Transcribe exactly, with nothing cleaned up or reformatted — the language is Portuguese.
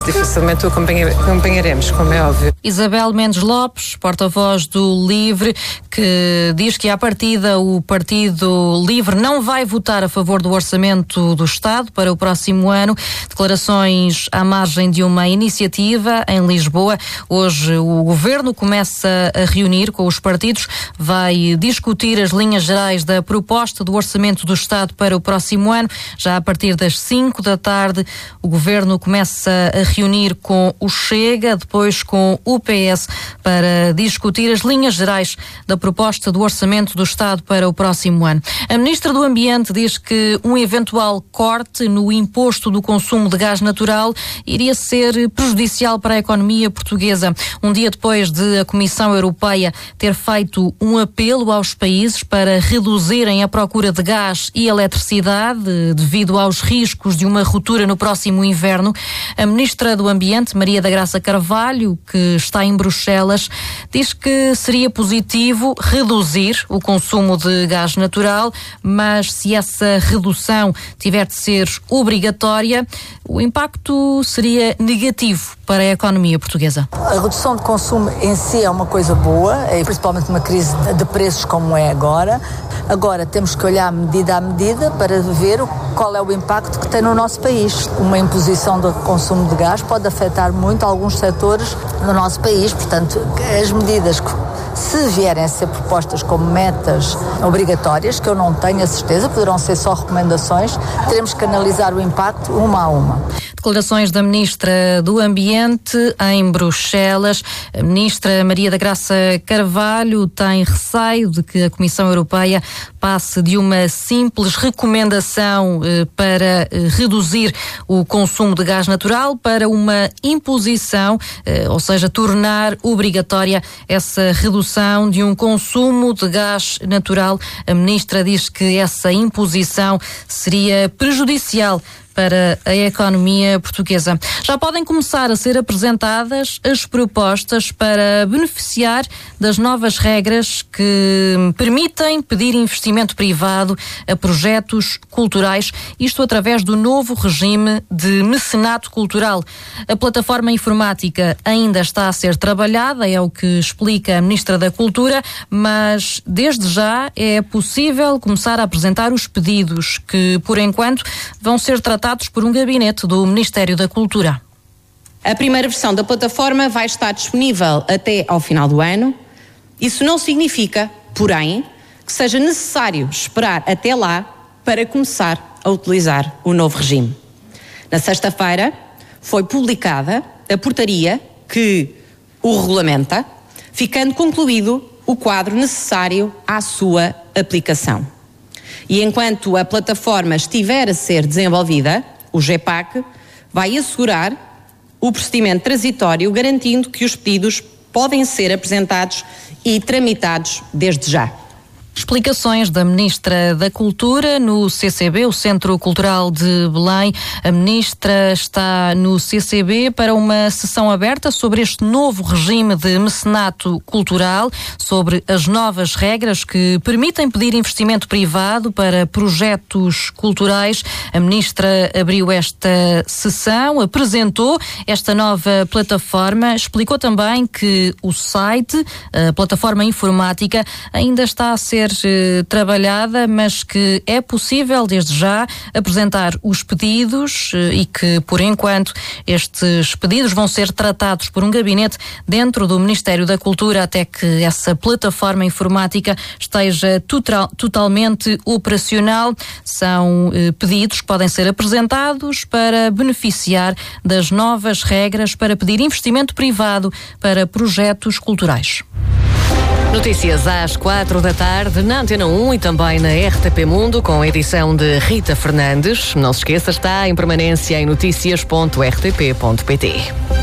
Dificilmente o acompanharemos, como é óbvio. Isabel Mendes Lopes, porta-voz do LIVRE, que diz que à partida o Partido LIVRE não vai votar a favor do orçamento do Estado para o próximo ano. Declarações à margem de uma iniciativa em Lisboa. Hoje o Governo começa a reunir com os partidos, vai discutir as linhas gerais da proposta do orçamento do Estado para o próximo ano. Já a partir das cinco da tarde o Governo começa a reunir com o Chega, depois com o P S, para discutir as linhas gerais da proposta do orçamento do Estado para o próximo ano. A Ministra do Ambiente diz que um eventual corte no imposto do consumo de gás natural iria ser prejudicial para a economia portuguesa. Um dia depois de a Comissão Europeia ter feito um apelo aos países para reduzirem a procura de gás e eletricidade devido aos riscos de uma ruptura no próximo inverno, a Ministra do Ambiente, Maria da Graça Carvalho, que está em Bruxelas, diz que seria positivo reduzir o consumo de gás natural, mas se essa redução tiver de ser obrigatória, o impacto seria negativo para a economia portuguesa. A redução de consumo em si é uma coisa boa, principalmente numa crise de preços como é agora. Agora temos que olhar medida a medida para ver qual é o impacto que tem no nosso país. Uma imposição do consumo de gás pode afetar muito alguns setores no nosso país, portanto, as medidas que, se vierem a ser propostas como metas obrigatórias, que eu não tenho a certeza, poderão ser só recomendações, teremos que analisar o impacto uma a uma. Declarações da Ministra do Ambiente em Bruxelas. A Ministra Maria da Graça Carvalho tem receio de que a Comissão Europeia passe de uma simples recomendação eh, para eh, reduzir o consumo de gás natural para uma imposição, eh, ou seja, tornar obrigatória essa redução de um consumo de gás natural. A Ministra diz que essa imposição seria prejudicial para a economia portuguesa. Já podem começar a ser apresentadas as propostas para beneficiar das novas regras que permitem pedir investimento privado a projetos culturais, isto através do novo regime de mecenato cultural. A plataforma informática ainda está a ser trabalhada, é o que explica a Ministra da Cultura, mas desde já é possível começar a apresentar os pedidos que, por enquanto, vão ser tratados por um gabinete do Ministério da Cultura. A primeira versão da plataforma vai estar disponível até ao final do ano. Isso não significa, porém, que seja necessário esperar até lá para começar a utilizar o novo regime. Na sexta-feira foi publicada a portaria que o regulamenta, ficando concluído o quadro necessário à sua aplicação. E enquanto a plataforma estiver a ser desenvolvida, o GEPAC vai assegurar o procedimento transitório, garantindo que os pedidos podem ser apresentados e tramitados desde já. Explicações da Ministra da Cultura no C C B, o Centro Cultural de Belém. A Ministra está no C C B para uma sessão aberta sobre este novo regime de mecenato cultural, sobre as novas regras que permitem pedir investimento privado para projetos culturais. A Ministra abriu esta sessão, apresentou esta nova plataforma, explicou também que o site, a plataforma informática, ainda está a ser trabalhada, mas que é possível desde já apresentar os pedidos e que, por enquanto, estes pedidos vão ser tratados por um gabinete dentro do Ministério da Cultura até que essa plataforma informática esteja total, totalmente operacional. São eh, pedidos que podem ser apresentados para beneficiar das novas regras para pedir investimento privado para projetos culturais. Notícias às quatro da tarde na Antena um e também na R T P Mundo, com a edição de Rita Fernandes. Não se esqueça, está em permanência em noticias ponto r t p ponto p t.